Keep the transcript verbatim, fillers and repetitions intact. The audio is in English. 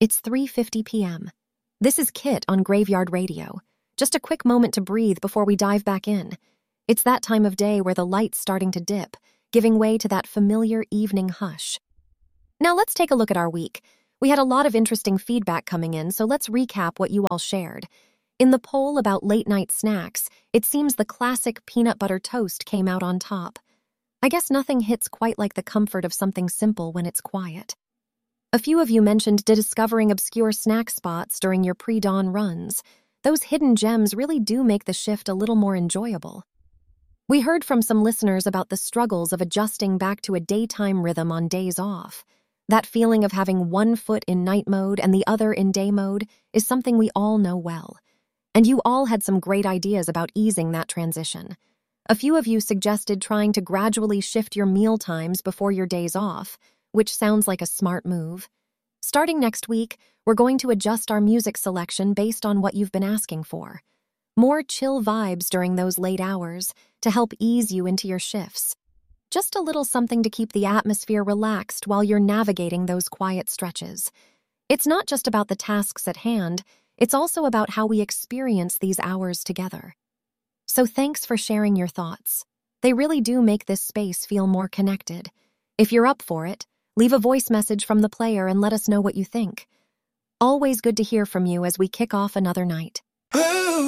It's three fifty p m This is Kit on Graveyard Radio. Just a quick moment to breathe before we dive back in. It's that time of day where the light's starting to dip, giving way to that familiar evening hush. Now let's take a look at our week. We had a lot of interesting feedback coming in, so let's recap what you all shared. In the poll about late-night snacks, it seems the classic peanut butter toast came out on top. I guess nothing hits quite like the comfort of something simple when it's quiet. A few of you mentioned discovering obscure snack spots during your pre-dawn runs. Those hidden gems really do make the shift a little more enjoyable. We heard from some listeners about the struggles of adjusting back to a daytime rhythm on days off. That feeling of having one foot in night mode and the other in day mode is something we all know well. And you all had some great ideas about easing that transition. A few of you suggested trying to gradually shift your meal times before your days off, which sounds like a smart move. Starting next week, we're going to adjust our music selection based on what you've been asking for. More chill vibes during those late hours to help ease you into your shifts. Just a little something to keep the atmosphere relaxed while you're navigating those quiet stretches. It's not just about the tasks at hand, it's also about how we experience these hours together. So thanks for sharing your thoughts. They really do make this space feel more connected. If you're up for it, leave a voice message from the player and let us know what you think. Always good to hear from you as we kick off another night.